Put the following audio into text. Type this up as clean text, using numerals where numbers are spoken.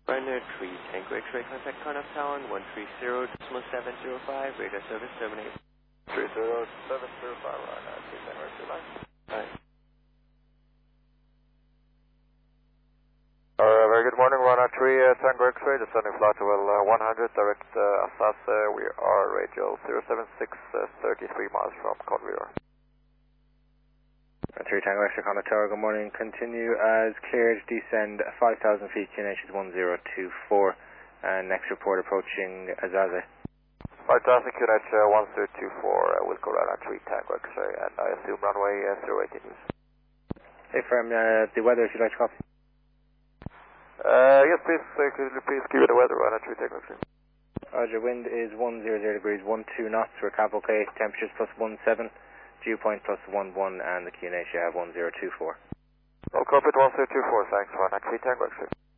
Runner 3 Tango X-ray contact Contact Town 130.705 radar service terminate. 30705 Runner 3 Tango X-ray line. Alright. Very good morning, Runner 3 Tango X-ray, descending flight to well 100, direct Assas. We are radial 076, 33 miles from Conveyor. 3 Tango X-ray Contact Tower, good morning. Continue as cleared, descend 5,000 feet, QNH is 1024, and next report approaching Azaze. 5,000 QNH 1024, Wilco Runner 3 Tango X-ray, and I assume runway 018 use. Hey, from the weather, if you'd like to copy. Yes, please, could you please give me the weather, Runner 3 Tango X-ray. Roger, wind is 100 degrees, 12 knots, we're cap okay, temperatures +17. Dew point +11 and the QNH you have 1024. Well, corporate 1024, thanks, Runner 3 Tango X-ray.